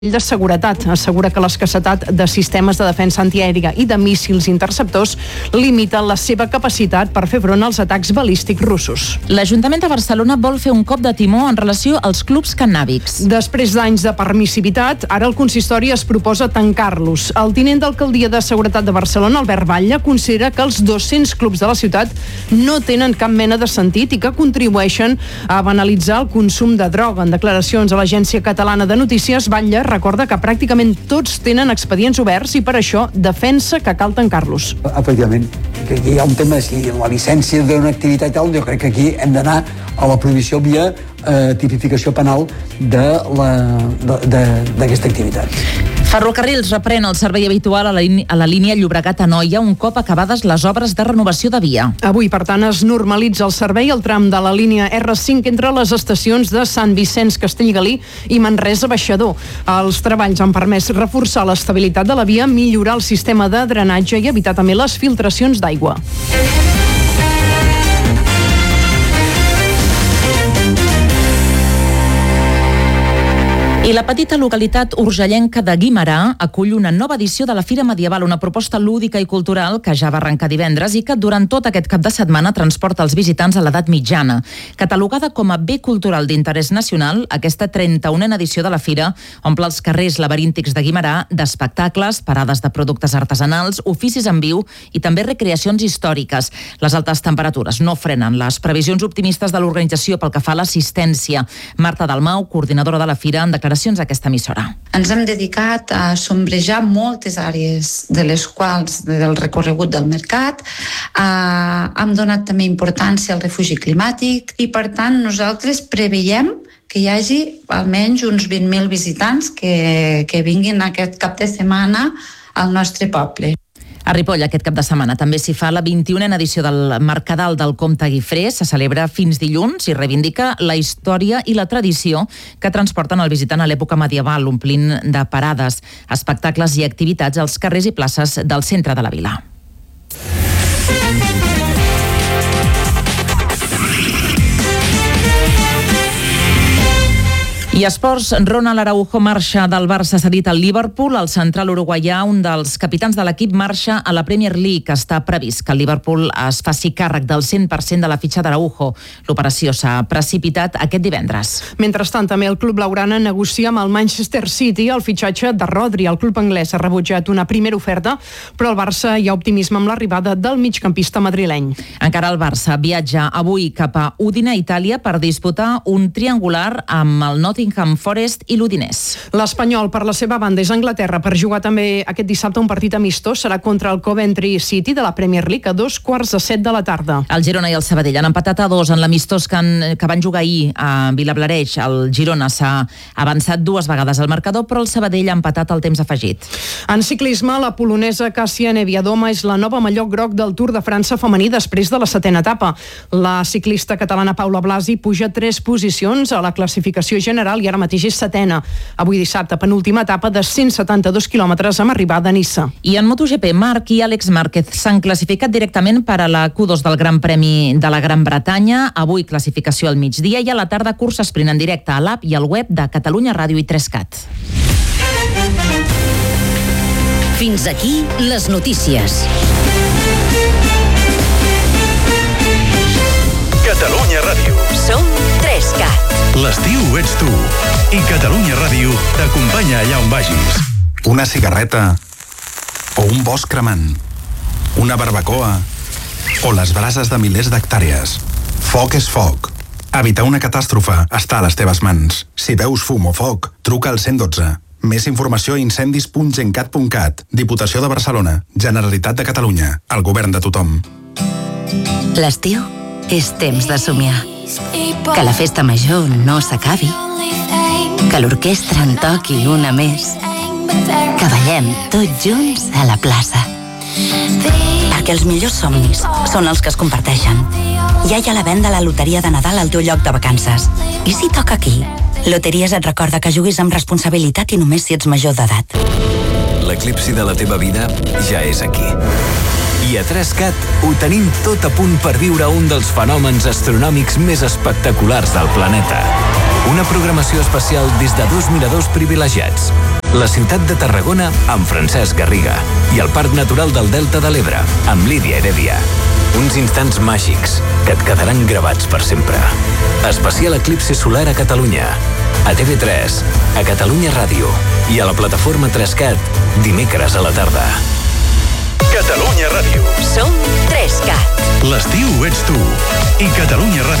de seguretat. Assegura que l'escassetat de sistemes de defensa antiaèria i de míssils interceptors limita la seva capacitat per fer front als atacs balístics russos. L'Ajuntament de Barcelona vol fer un cop de timó en relació als clubs cannàbics. Després d'anys de permissivitat, ara el consistori es proposa tancar-los. El tinent d'alcaldia de Seguretat de Barcelona, Albert Batlle, considera que els 200 clubs de la ciutat no tenen cap mena de sentit i que contribueixen a banalitzar el consum de droga. En declaracions a l'Agència Catalana de Notícies, Batlle recorda que pràcticament tots tenen expedients oberts i per això defensa que cal tancar-los. Efectivament, que aquí hi ha un tema, si la llicència d'una activitat i tal, jo crec que aquí hem d'anar a la prohibició via tipificació penal d'aquesta activitat. Ferrocarrils reprèn el servei habitual a la línia Llobregat-Anoia un cop acabades les obres de renovació de via. Avui, per tant, es normalitza el servei al tram de la línia R5 entre les estacions de Sant Vicenç, Castellgalí i Manresa-Baixador. Els treballs han permès reforçar l'estabilitat de la via, millorar el sistema de drenatge i evitar també les filtracions d'aigua. I la petita localitat urgellenca de Guimerà acull una nova edició de la Fira Medieval, una proposta lúdica i cultural que ja va arrencar divendres i que durant tot aquest cap de setmana transporta els visitants a l'edat mitjana. Catalogada com a bé cultural d'interès nacional, aquesta 31a edició de la Fira omple els carrers laberíntics de Guimerà d'espectacles, parades de productes artesanals, oficis en viu i també recreacions històriques. Les altes temperatures no frenen les previsions optimistes de l'organització pel que fa a l'assistència. Marta Dalmau, coordinadora de la Fira, en declaracions a aquesta emissora. Ens hem dedicat a sombrejar moltes àrees de les quals del recorregut del mercat. Hem donat també importància al refugi climàtic i, per tant, nosaltres preveiem que hi hagi almenys uns 20.000 visitants que vinguin aquest cap de setmana al nostre poble. A Ripoll, aquest cap de setmana, també s'hi fa la 21a edició del Mercadal del Comte Guifré. Se celebra fins dilluns i reivindica la història i la tradició que transporten el visitant a l'època medieval, omplint de parades, espectacles i activitats als carrers i places del centre de la vila. I esports, Ronald Araujo marxa del Barça cedit al Liverpool. El central uruguaià, un dels capitans de l'equip, marxa a la Premier League. Està previst que el Liverpool es faci càrrec del 100% de la fitxa d'Araujo. L'operació s'ha precipitat aquest divendres. Mentrestant, també el club blaugrana negocia amb el Manchester City el fitxatge de Rodri. El club anglès ha rebutjat una primera oferta, però al Barça hi ha optimisme amb l'arribada del migcampista madrileny. Encara el Barça viatja avui cap a Udine, Itàlia, per disputar un triangular amb el Nottingham Forest i l'Udinès. L'Espanyol, per la seva banda, és a Anglaterra per jugar també aquest dissabte un partit amistós. Serà contra el Coventry City de la Premier League a 7:15 de la tarda. El Girona i el Sabadell han empatat a 2 en l'amistós que van jugar ahir a Vilablareix. El Girona s'ha avançat 2 vegades al marcador, però el Sabadell ha empatat al temps afegit. En ciclisme, la polonesa Kasia Niewiadoma és la nova mallot groc del Tour de França femení després de la 7a etapa. La ciclista catalana Paula Blasi puja 3 posicions a la classificació general i ara mateix és 7a. Avui dissabte, penúltima etapa de 172 quilòmetres amb arribada a Niça. I en MotoGP, Marc i Àlex Márquez s'han classificat directament per a la Q2 del Gran Premi de la Gran Bretanya. Avui classificació al migdia i a la tarda cursa sprint en directe a l'app i al web de Catalunya Ràdio i 3CAT. Fins aquí les notícies. Catalunya Ràdio. Som 3CAT. L'estiu ets tu. I Catalunya Ràdio t'acompanya allà on vagis. Una cigarreta o un bosc cremant, una barbacoa o les brases de milers d'hectàrees. Foc és foc. Evitar una catàstrofe està a les teves mans. Si veus fum o foc, truca al 112. Més informació a incendis.gencat.cat. Diputació de Barcelona, Generalitat de Catalunya, el govern de tothom. L'estiu és temps de somiar. Que la festa major no s'acabi. Que l'orquestra en toqui una més. Que ballem tots junts a la plaça. Perquè els millors somnis són els que es comparteixen. Ja hi ha la venda a la loteria de Nadal al teu lloc de vacances. I si toca aquí? Loteries et recorda que juguis amb responsabilitat i només si ets major d'edat. L'eclipsi de la teva vida ja és aquí. I a 3CAT ho tenim tot a punt per viure un dels fenòmens astronòmics més espectaculars del planeta. Una programació especial des de dos miradors privilegiats. La ciutat de Tarragona amb Francesc Garriga i el Parc Natural del Delta de l'Ebre amb Lídia Heredia. Uns instants màgics que et quedaran gravats per sempre. Especial eclipsi solar a Catalunya. A TV3, a Catalunya Ràdio i a la plataforma 3CAT dimecres a la tarda. Catalunya Ràdio. Som 3CAT. L'estiu ets tu. I Catalunya Ràdio.